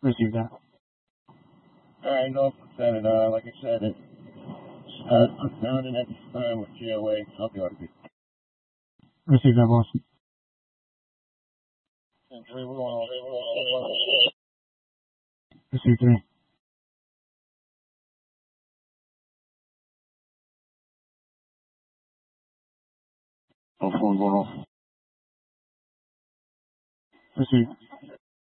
Received that. Alright, no, Senate, like I said, I'm sounding at this time with GOA, copy RP. Received that, boss. Received 3. Oh, phone going off. Received.